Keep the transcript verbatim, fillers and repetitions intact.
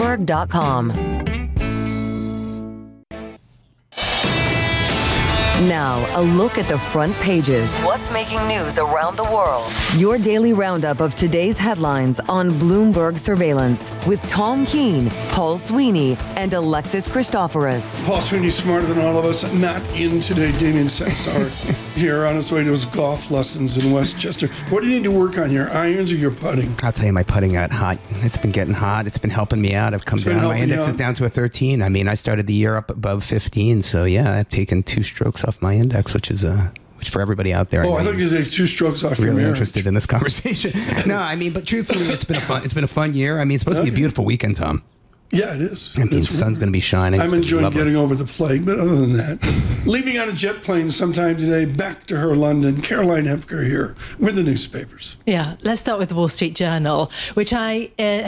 Bloomberg dot com. Now, a look at the front pages. What's making news around the world? Your daily roundup of today's headlines on Bloomberg Surveillance with Tom Keene, Paul Sweeney, and Alexis Christoforous. Paul Sweeney's smarter than all of us. Not in today. Damien Sensar here on his way to his golf lessons in Westchester. What do you need to work on, your irons or your putting? I'll tell you, my putting got hot. It's been getting hot. It's been helping me out. I've come It's been down. My helping you index is out. down to a thirteen. I mean, I started the year up above fifteen. So, yeah, I've taken two strokes off my index, which is uh, which for everybody out there. Oh, I, I thought mean, you were going to take two strokes off your really marriage. interested in this conversation. No, I mean, but truthfully, it's been a fun. It's been a fun year. I mean, it's supposed Okay. to be a beautiful weekend, Tom. Yeah, it is. I mean, the It's- sun's going to be shining. I'm It's gonna be enjoying lovely. getting over the plague, but other than that, leaving on a jet plane sometime today, back to her London. Caroline Hepker here with the newspapers. Yeah, let's start with the Wall Street Journal, which I uh,